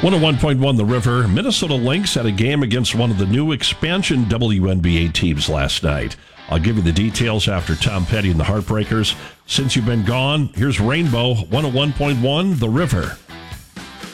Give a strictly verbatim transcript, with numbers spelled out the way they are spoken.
one oh one point one The River. Minnesota Lynx had a game against one of the new expansion W N B A teams last night. I'll give you the details after Tom Petty and the Heartbreakers. Since you've been gone, here's Rainbow one oh one point one The River.